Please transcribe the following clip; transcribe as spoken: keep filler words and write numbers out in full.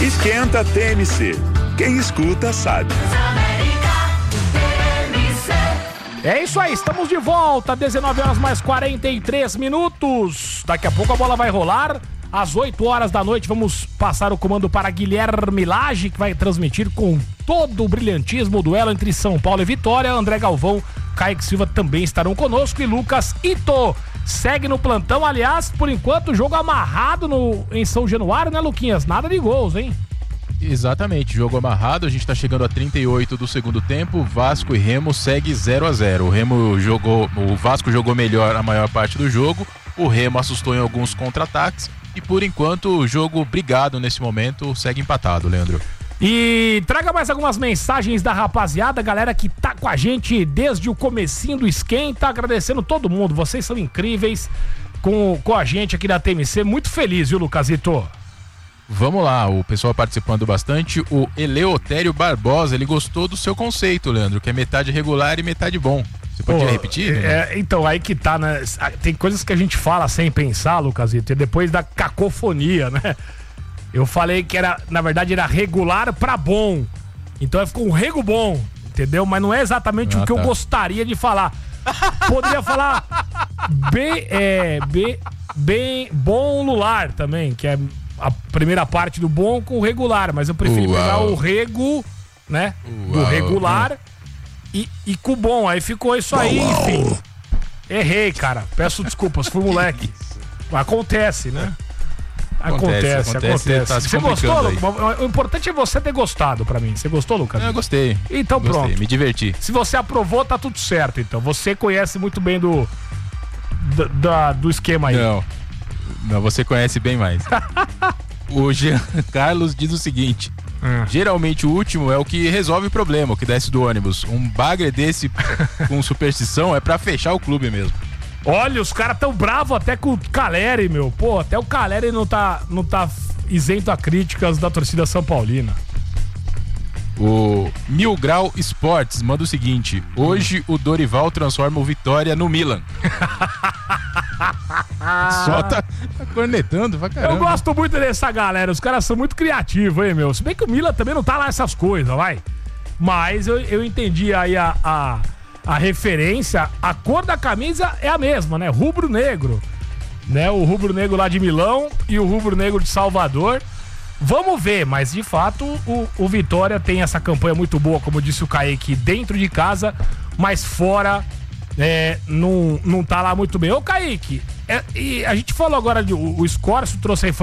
Esquenta T M C. Quem escuta sabe. É isso aí, estamos de volta, dezenove horas mais quarenta e três minutos. Daqui a pouco a bola vai rolar. Às oito horas da noite vamos passar o comando para Guilherme Lage, que vai transmitir com todo o brilhantismo o duelo entre São Paulo e Vitória. André Galvão, Kaique Silva também estarão conosco e Lucas Ito segue no plantão. Aliás, por enquanto o jogo amarrado no, em São Januário, né, Luquinhas? Nada de gols, hein? Exatamente, jogo amarrado, a gente tá chegando a trinta e oito do segundo tempo, Vasco e Remo segue zero a zero. O Remo jogou, o Vasco jogou melhor a maior parte do jogo, o Remo assustou em alguns contra-ataques e por enquanto o jogo brigado nesse momento segue empatado, Leandro. E traga mais algumas mensagens da rapaziada, galera que tá com a gente desde o comecinho do Esquenta, agradecendo todo mundo, vocês são incríveis com, com a gente aqui da T M C, muito feliz, viu, Lucasito? Vamos lá, o pessoal participando bastante. O Eleotério Barbosa, ele gostou do seu conceito, Leandro, que é metade regular e metade bom. Você podia Pô, repetir? Né? É, então, aí que tá, né? Tem coisas que a gente fala sem pensar, Lucasito, e depois da cacofonia, né? Eu falei que era, na verdade, era regular pra bom. Então ficou um rego bom, entendeu? Mas não é exatamente ah, o que tá. eu gostaria de falar. Poderia falar bem, é, bem, bem bom lular também, que é a primeira parte do bom com o regular, mas eu preferi Uau. pegar o rego, né? Uau. Do regular e, e com o bom. Aí ficou isso aí, Uau. enfim. Errei, cara. Peço desculpas, fui moleque. Acontece, né? Acontece, acontece. acontece. Tá você gostou, Lucas? O importante é você ter gostado pra mim. Você gostou, Lucas? Eu gostei. Então gostei, pronto. Me diverti. Se você aprovou, tá tudo certo, então. Você conhece muito bem do, do, da, do esquema aí. Não. Não, você conhece bem mais. O Jean Carlos diz o seguinte: hum. geralmente o último é o que resolve o problema, o que desce do ônibus. Um bagre desse com superstição é pra fechar o clube mesmo. Olha, os caras tão bravos até com o Caleri, meu. Pô, até o Caleri não tá, não tá isento a críticas da torcida São Paulina. O Mil Grau Sports manda o seguinte: hoje o Dorival transforma o Vitória no Milan. Só tá, tá cornetando pra caramba. Eu gosto muito dessa galera, os caras são muito criativos, hein, meu? Se bem que o Milan também não tá lá essas coisas, vai. Mas eu, eu entendi aí a, a, a referência, a cor da camisa é a mesma, né? Rubro-negro, né? O rubro-negro lá de Milão e o rubro-negro de Salvador. Vamos ver, mas de fato o, o Vitória tem essa campanha muito boa, como disse o Kaique, dentro de casa, mas fora é, não, não tá lá muito bem. Ô Kaique, é, e a gente falou agora, de, o, o Scorcio trouxe a informação